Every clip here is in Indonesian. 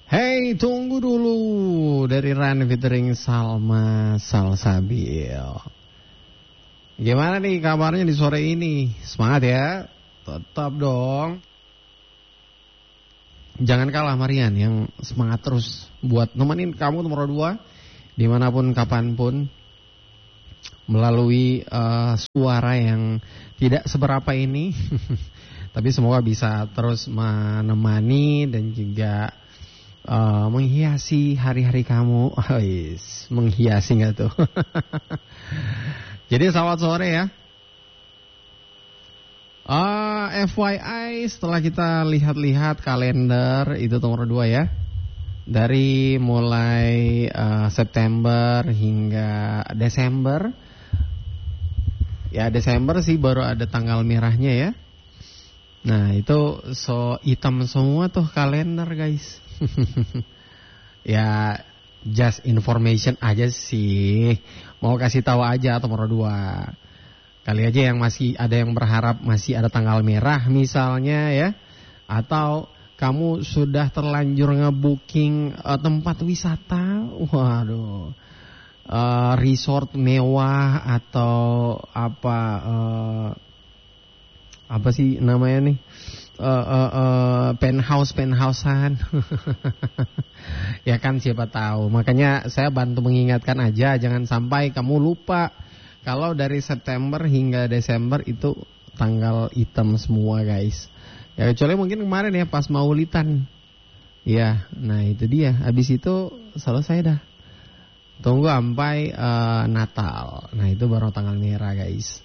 Hey, tunggu dulu. Dari Run featuring Salma Salsabil. Gimana nih kabarnya di sore ini? Semangat ya. Tetap dong. Jangan kalah Marian yang semangat terus buat nemenin kamu nomor 2 dimanapun kapanpun melalui suara yang tidak seberapa ini. Tapi semoga bisa terus menemani dan juga menghiasi hari-hari kamu. Menghiasi gak tuh? Jadi selamat sore ya. FYI setelah kita lihat-lihat kalender itu nomor 2 ya. Dari mulai September hingga Desember. Ya Desember sih baru ada tanggal merahnya ya. Nah itu hitam semua tuh kalender guys. Ya just information aja sih. Mau kasih tahu aja nomor 2. Kali aja yang masih ada yang berharap masih ada tanggal merah misalnya ya. Atau kamu sudah terlanjur ngebooking tempat wisata. Waduh. Resort mewah atau apa sih namanya nih? Penthousean. Ya kan siapa tahu. Makanya saya bantu mengingatkan aja, jangan sampai kamu lupa kalau dari September hingga Desember itu tanggal hitam semua guys. Ya kecuali mungkin kemarin ya pas Maulidan. Ya, nah itu dia. Habis itu selesai dah. Tunggu sampai Natal. Nah itu baru tanggal merah guys.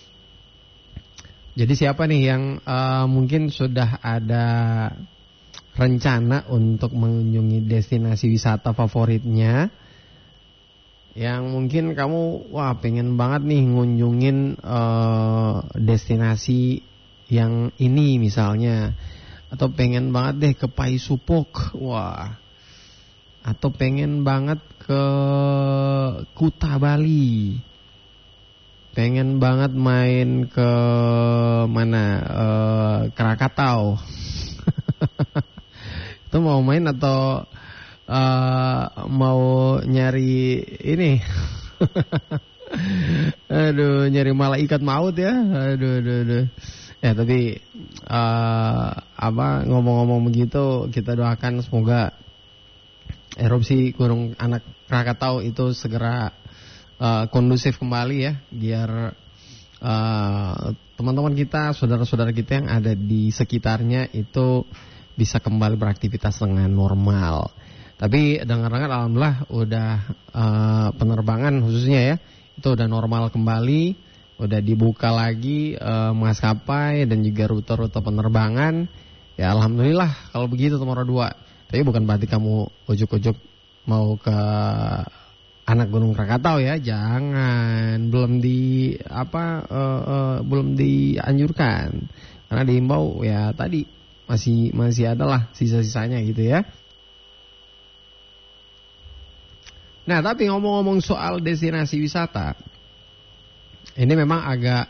Jadi siapa nih yang mungkin sudah ada rencana untuk mengunjungi destinasi wisata favoritnya, yang mungkin kamu pengen banget nih ngunjungin destinasi yang ini misalnya, atau pengen banget deh ke Paisupok, atau pengen banget ke Kuta Bali. Pengen banget main ke mana? Krakatau. Itu mau main atau mau nyari ini? Aduh, nyari malaikat maut ya. Aduh. Ya tapi ngomong-ngomong begitu, kita doakan semoga erupsi Gunung Anak Krakatau itu segera kondusif kembali ya, biar teman-teman kita, saudara-saudara kita yang ada di sekitarnya itu bisa kembali beraktivitas dengan normal. Tapi dengar-dengar alhamdulillah udah penerbangan khususnya ya, itu udah normal kembali, udah dibuka lagi maskapai dan juga rute-rute penerbangan. Ya alhamdulillah kalau begitu nomor 2. Tapi bukan berarti kamu ujuk-ujuk mau ke Anak Gunung Krakatau ya, jangan, belum dianjurkan, karena diimbau ya tadi masih adalah sisa-sisanya gitu ya. Nah tapi ngomong-ngomong soal destinasi wisata, ini memang agak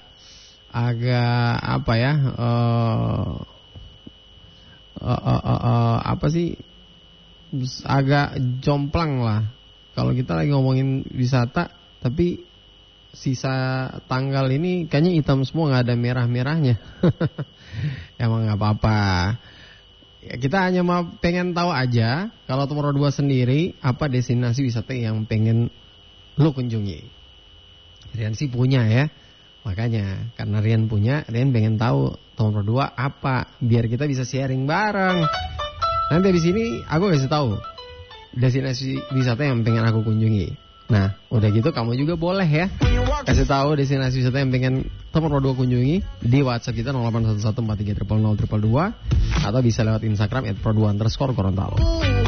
agak jomplang lah. Kalau kita lagi ngomongin wisata, tapi sisa tanggal ini kayaknya hitam semua, nggak ada merah-merahnya. Emang nggak apa-apa. Ya, kita hanya pengen tahu aja, kalau nomor 2 sendiri, apa destinasi wisata yang pengen lo kunjungi. Rian sih punya ya, makanya karena Rian punya, Rian pengen tahu nomor 2 apa, biar kita bisa sharing bareng. Nanti di sini aku kasih tahu destinasi wisata yang pengen aku kunjungi. Nah, udah gitu kamu juga boleh ya kasih tahu destinasi wisata yang pengen nomor 2 kunjungi di WhatsApp kita 081143000022 atau bisa lewat Instagram @pro2_Gorontalo.